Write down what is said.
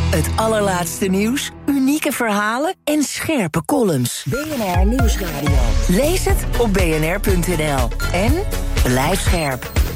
Het allerlaatste nieuws, unieke verhalen en scherpe columns. BNR Nieuwsradio. Lees het op bnr.nl. En blijf scherp.